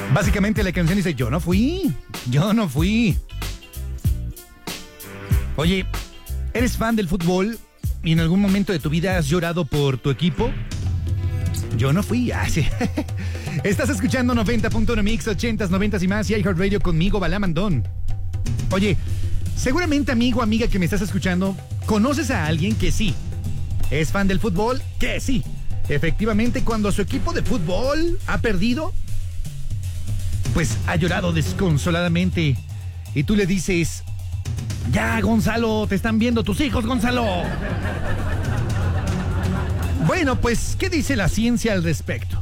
Básicamente la canción dice, yo no fui. Oye, ¿eres fan del fútbol y en algún momento de tu vida has llorado por tu equipo? Yo no fui. Sí. Estás escuchando 90.1 Mix, 80s, 90s y más y iHeartRadio conmigo, Balamandón. Oye, seguramente amigo, amiga que me estás escuchando, conoces a alguien que sí es fan del fútbol, que sí. Efectivamente, cuando su equipo de fútbol ha perdido, pues ha llorado desconsoladamente. Y tú le dices, ya, Gonzalo, te están viendo tus hijos, Gonzalo. Bueno, pues, ¿qué dice la ciencia al respecto?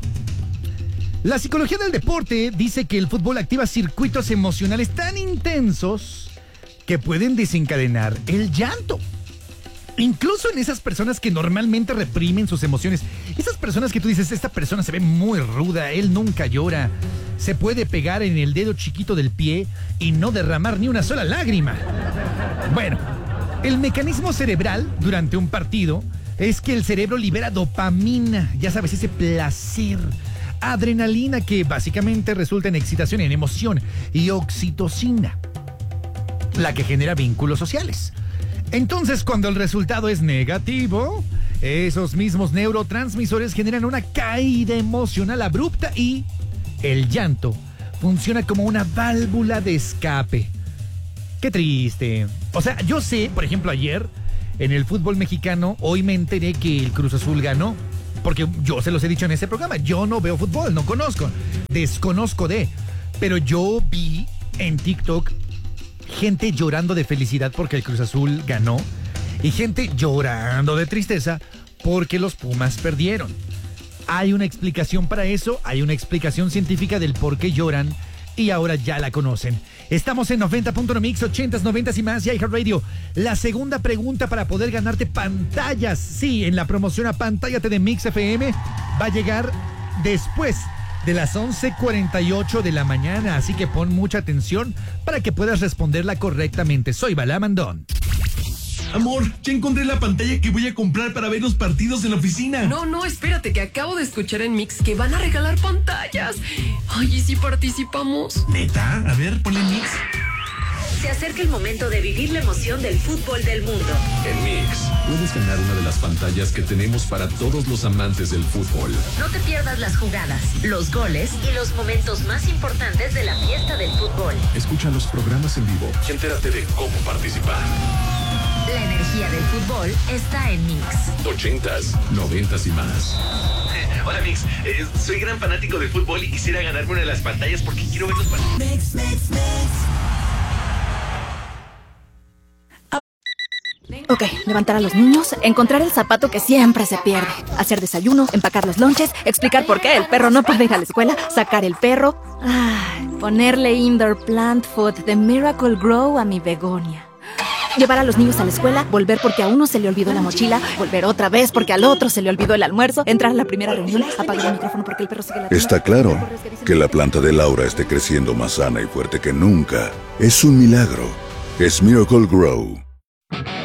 La psicología del deporte dice que el fútbol activa circuitos emocionales tan intensos que pueden desencadenar el llanto. Incluso en esas personas que normalmente reprimen sus emociones. Esas personas que tú dices, esta persona se ve muy ruda, él nunca llora. Se puede pegar en el dedo chiquito del pie y no derramar ni una sola lágrima. Bueno, el mecanismo cerebral durante un partido es que el cerebro libera dopamina, ya sabes, ese placer, adrenalina que básicamente resulta en excitación, en emoción, y oxitocina, la que genera vínculos sociales. Entonces, cuando el resultado es negativo, esos mismos neurotransmisores generan una caída emocional abrupta y el llanto funciona como una válvula de escape. Qué triste. O sea, yo sé, por ejemplo, ayer en el fútbol mexicano, hoy me enteré que el Cruz Azul ganó. Porque yo se los he dicho en ese programa, yo no veo fútbol, no conozco, desconozco de. Pero yo vi en TikTok gente llorando de felicidad porque el Cruz Azul ganó y gente llorando de tristeza porque los Pumas perdieron. Hay una explicación para eso, hay una explicación científica del por qué lloran y ahora ya la conocen. Estamos en 90.1 Mix, 80s, 90s y más y iHeartRadio. La segunda pregunta para poder ganarte pantallas, sí, en la promoción Apantállate de Mix FM, va a llegar después de las 11:48 de la mañana, así que pon mucha atención para que puedas responderla correctamente. Soy Balamandón. Amor, ya encontré la pantalla que voy a comprar para ver los partidos en la oficina. No, espérate, que acabo de escuchar en Mix que van a regalar pantallas. Ay, ¿y si participamos? ¿Neta? A ver, ponle Mix. Se acerca el momento de vivir la emoción del fútbol del mundo. En Mix, puedes ganar una de las pantallas que tenemos para todos los amantes del fútbol. No te pierdas las jugadas, los goles y los momentos más importantes de la fiesta del fútbol. Escucha los programas en vivo y entérate de cómo participar. La energía del fútbol está en Mix. 80s, 90s y más. Hola Mix, soy gran fanático de fútbol y quisiera ganarme una de las pantallas porque quiero ver los partidos. Mix. Ok, levantar a los niños, encontrar el zapato que siempre se pierde, hacer desayuno, empacar los lonches, explicar por qué el perro no puede ir a la escuela, sacar el perro, ponerle indoor plant food de Miracle Grow a mi begonia. Llevar a los niños a la escuela, volver porque a uno se le olvidó la mochila, volver otra vez porque al otro se le olvidó el almuerzo, entrar a la primera reunión, apagar el micrófono porque el perro sigue la... Está claro que la planta de Laura esté creciendo más sana y fuerte que nunca. Es un milagro. Es Miracle Grow.